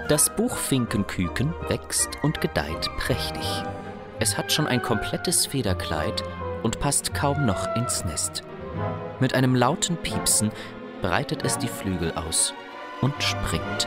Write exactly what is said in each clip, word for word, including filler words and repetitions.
Das Buchfinkenküken wächst und gedeiht prächtig. Es hat schon ein komplettes Federkleid und passt kaum noch ins Nest. Mit einem lauten Piepsen breitet es die Flügel aus und springt.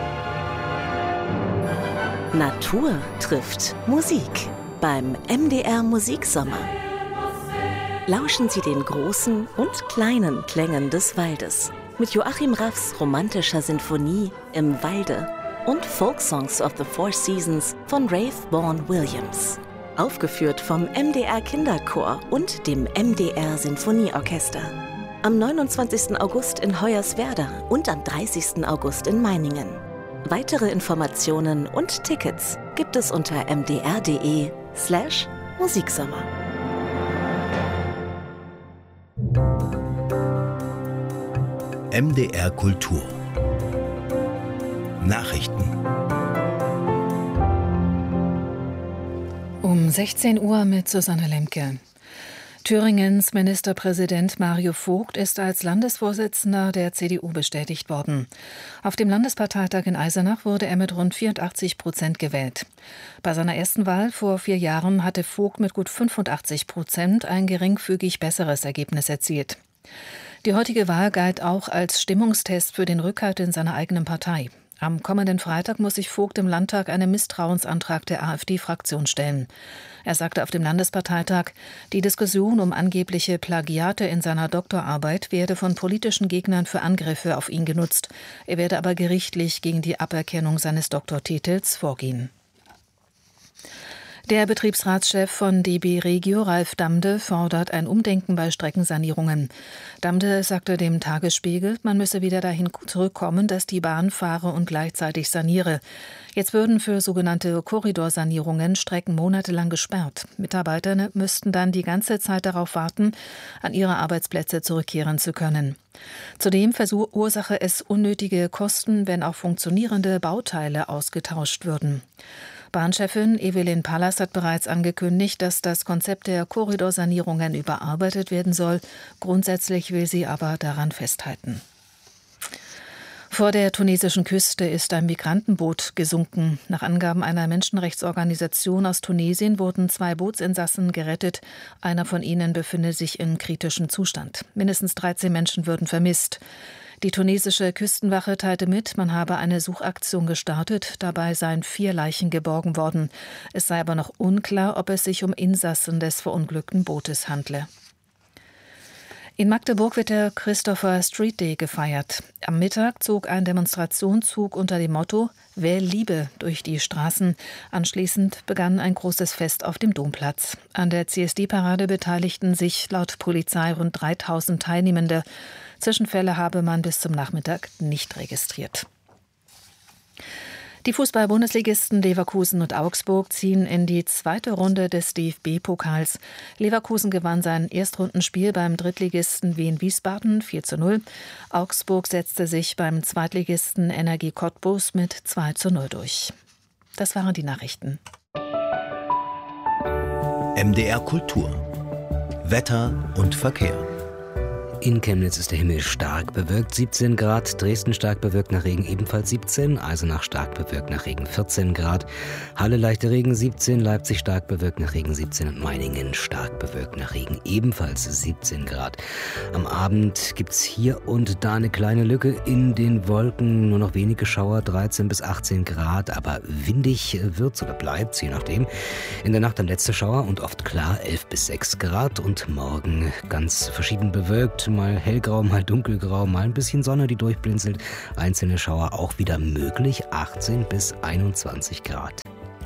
Natur trifft Musik beim M D R Musiksommer. Lauschen Sie den großen und kleinen Klängen des Waldes mit Joachim Raffs romantischer Sinfonie Im Walde und Folksongs of the Four Seasons von Rafe Vaughan Williams. Aufgeführt vom M D R Kinderchor und dem M D R Sinfonieorchester. Am neunundzwanzigsten August in Hoyerswerda und am dreißigsten August in Meiningen. Weitere Informationen und Tickets gibt es unter mdr.de slash Musiksommer. M D R Kultur Nachrichten. Um sechzehn Uhr mit Susanne Lemke. Thüringens Ministerpräsident Mario Vogt ist als Landesvorsitzender der C D U bestätigt worden. Auf dem Landesparteitag in Eisenach wurde er mit rund vierundachtzig Prozent gewählt. Bei seiner ersten Wahl vor vier Jahren hatte Vogt mit gut fünfundachtzig Prozent ein geringfügig besseres Ergebnis erzielt. Die heutige Wahl galt auch als Stimmungstest für den Rückhalt in seiner eigenen Partei. Am kommenden Freitag muss sich Vogt im Landtag einem Misstrauensantrag der AfD-Fraktion stellen. Er sagte auf dem Landesparteitag, die Diskussion um angebliche Plagiate in seiner Doktorarbeit werde von politischen Gegnern für Angriffe auf ihn genutzt. Er werde aber gerichtlich gegen die Aberkennung seines Doktortitels vorgehen. Der Betriebsratschef von D B Regio, Ralf Damde, fordert ein Umdenken bei Streckensanierungen. Damde sagte dem Tagesspiegel, man müsse wieder dahin zurückkommen, dass die Bahn fahre und gleichzeitig saniere. Jetzt würden für sogenannte Korridorsanierungen Strecken monatelang gesperrt. Mitarbeiter müssten dann die ganze Zeit darauf warten, an ihre Arbeitsplätze zurückkehren zu können. Zudem verursache es unnötige Kosten, wenn auch funktionierende Bauteile ausgetauscht würden. Bahnchefin Evelyn Pallas hat bereits angekündigt, dass das Konzept der Korridorsanierungen überarbeitet werden soll. Grundsätzlich will sie aber daran festhalten. Vor der tunesischen Küste ist ein Migrantenboot gesunken. Nach Angaben einer Menschenrechtsorganisation aus Tunesien wurden zwei Bootsinsassen gerettet. Einer von ihnen befinde sich in kritischem Zustand. Mindestens dreizehn Menschen würden vermisst. Die tunesische Küstenwache teilte mit, man habe eine Suchaktion gestartet. Dabei seien vier Leichen geborgen worden. Es sei aber noch unklar, ob es sich um Insassen des verunglückten Bootes handle. In Magdeburg wird der Christopher Street Day gefeiert. Am Mittag zog ein Demonstrationszug unter dem Motto »Wähl Liebe« durch die Straßen. Anschließend begann ein großes Fest auf dem Domplatz. An der C S D-Parade beteiligten sich laut Polizei rund dreitausend Teilnehmende. Zwischenfälle habe man bis zum Nachmittag nicht registriert. Die Fußball-Bundesligisten Leverkusen und Augsburg ziehen in die zweite Runde des D F B-Pokals. Leverkusen gewann sein Erstrundenspiel beim Drittligisten Wien Wiesbaden vier zu null. Augsburg setzte sich beim Zweitligisten Energie Cottbus mit zwei zu null durch. Das waren die Nachrichten. M D R Kultur. Wetter und Verkehr. In Chemnitz ist der Himmel stark bewölkt, siebzehn Grad, Dresden stark bewölkt nach Regen ebenfalls siebzehn, Eisenach stark bewölkt nach Regen vierzehn Grad, Halle leichter Regen siebzehn, Leipzig stark bewölkt nach Regen siebzehn und Meiningen stark bewölkt nach Regen ebenfalls siebzehn Grad. Am Abend gibt's hier und da eine kleine Lücke in den Wolken, nur noch wenige Schauer, dreizehn bis achtzehn Grad, aber windig wird's oder bleibt's, je nachdem. In der Nacht dann letzte Schauer und oft klar, elf bis sechs Grad und morgen ganz verschieden bewölkt. Mal hellgrau, mal dunkelgrau, mal ein bisschen Sonne, die durchblinzelt. Einzelne Schauer auch wieder möglich, achtzehn bis einundzwanzig Grad.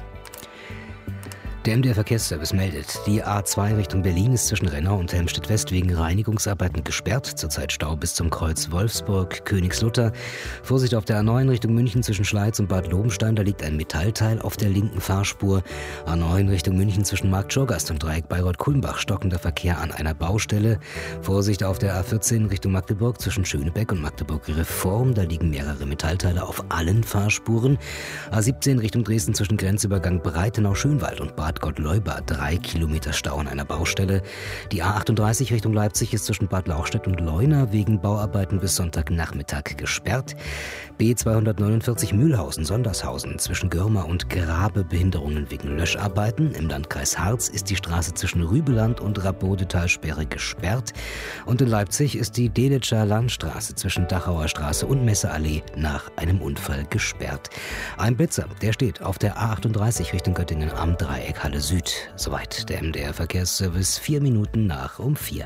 Der M D R-Verkehrsservice meldet, die A zwei Richtung Berlin ist zwischen Rennau und Helmstedt-West wegen Reinigungsarbeiten gesperrt. Zurzeit Stau bis zum Kreuz Wolfsburg, Königslutter. Vorsicht auf der A neun Richtung München zwischen Schleiz und Bad Lobenstein, da liegt ein Metallteil auf der linken Fahrspur. A neun Richtung München zwischen Marktschorgast und Dreieck Bayreuth-Kulmbach, stockender Verkehr an einer Baustelle. Vorsicht auf der A vierzehn Richtung Magdeburg zwischen Schönebeck und Magdeburg-Reform, da liegen mehrere Metallteile auf allen Fahrspuren. A siebzehn Richtung Dresden zwischen Grenzübergang Breitenau-Schönwald und Bad Bad Gottleuba drei Kilometer Stau an einer Baustelle. Die A achtunddreißig Richtung Leipzig ist zwischen Bad Lauchstädt und Leuna wegen Bauarbeiten bis Sonntagnachmittag gesperrt. B zweihundertneunundvierzig Mühlhausen-Sondershausen zwischen Görma und Grabe Behinderungen wegen Löscharbeiten. Im Landkreis Harz ist die Straße zwischen Rübeland und Rabodetalsperre gesperrt. Und in Leipzig ist die Delitscher Landstraße zwischen Dachauer Straße und Messeallee nach einem Unfall gesperrt. Ein Blitzer, der steht auf der A achtunddreißig Richtung Göttingen am Dreieck Halle Süd. Soweit der M D R Verkehrsservice, vier Minuten nach um vier.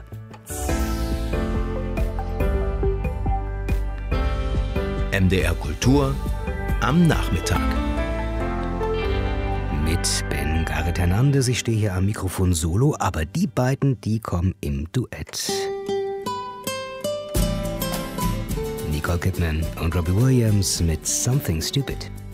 M D R Kultur am Nachmittag. Mit Ben Gareth Hernandez. Ich stehe hier am Mikrofon solo, aber die beiden, die kommen im Duett. Nicole Kidman und Robbie Williams mit Something Stupid.